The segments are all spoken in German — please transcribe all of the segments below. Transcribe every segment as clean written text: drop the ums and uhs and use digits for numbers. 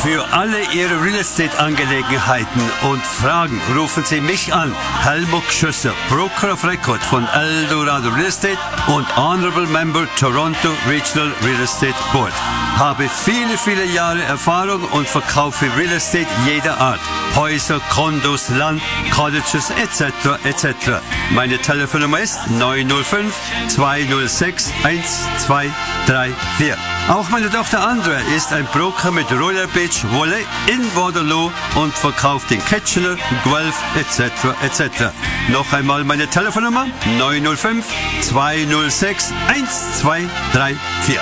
Für alle Ihre Real Estate Angelegenheiten und Fragen rufen Sie mich an. Helmut Schüsser, Broker of Record von Eldorado Real Estate und Honorable Member Toronto Regional Real Estate Board. Habe viele Jahre Erfahrung und verkaufe Real Estate jeder Art. Häuser, Kondos, Land, Cottages etc. Meine Telefonnummer ist 905 206 1234. Auch meine Tochter Andrea ist ein Broker mit Royal Beach Wolle in Waterloo und verkauft in Kitchener, Guelph etc. Noch einmal meine Telefonnummer 905 206 1234.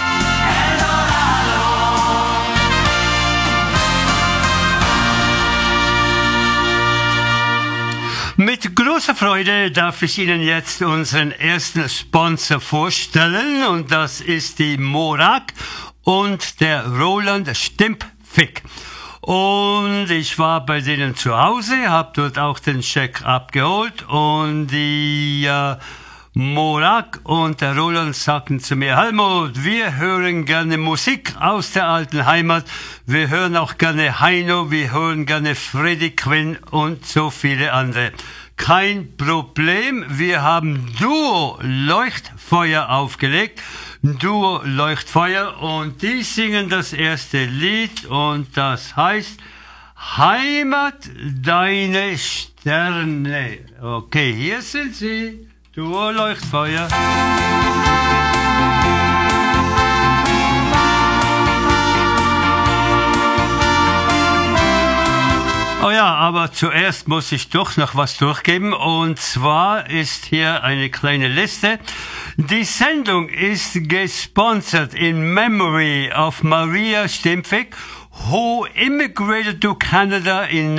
Mit großer Freude darf ich Ihnen jetzt unseren ersten Sponsor vorstellen und das ist die Morak und der Roland Stimpfig. Und ich war bei denen zu Hause, habe dort auch den Scheck abgeholt und die Morak und der Roland sagten zu mir: Helmut, wir hören gerne Musik aus der alten Heimat, wir hören auch gerne Heino, wir hören gerne Freddie Quinn und so viele andere. Kein Problem, wir haben Duo Leuchtfeuer aufgelegt, Duo Leuchtfeuer, und die singen das erste Lied und das heißt Heimat, deine Sterne. Okay, hier sind sie. Duo Leuchtfeuer. Oh ja, aber zuerst muss ich doch noch was durchgeben, und zwar ist hier eine kleine Liste. Die Sendung ist gesponsert in memory of Maria Stimpfig, who immigrated to Canada in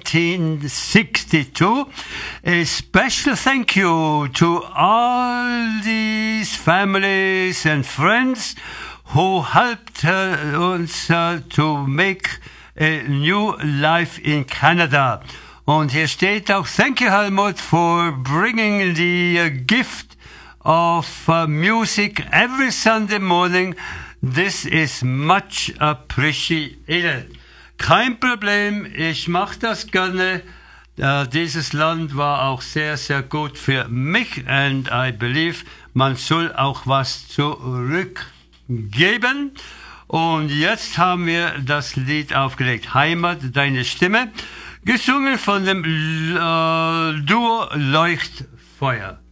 1962. A special thank you to all these families and friends who helped us to make a new life in Canada. Und hier steht auch: Thank you, Helmut, for bringing the gift of music every Sunday morning. This is much appreciated. Kein Problem, ich mache das gerne. Dieses Land war auch sehr gut für mich, and I believe, man soll auch was zurückgeben. Und jetzt haben wir das Lied aufgelegt, Heimat, deine Stimme, gesungen von dem Duo Leuchtfeuer.